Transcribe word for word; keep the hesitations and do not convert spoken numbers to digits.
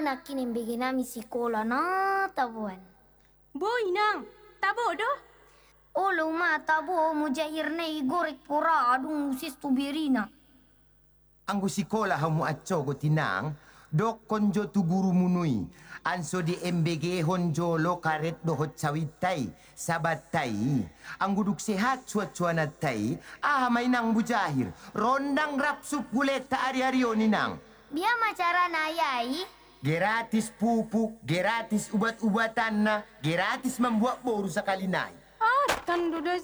nak kini begini nami sekolah na tabuan. Boy nang, tabo doh. Olo ma tabo mujahir na igorek pura adung usis tubirina. Anggo sikola hamu aco go tinang, dok konjo tu guru munui. Anso di M B G honjo lo karet dohot cawitai, sabatai. Anggo duk sehat cuat-cuana tai, ah mainang bujahir. Rondang rapsup guleta ari-ari ninang. Dia macara nayai. Gratis pupuk, gratis ubat-ubatan na, gratis membuat boru sekali naik. Ah, tandu dah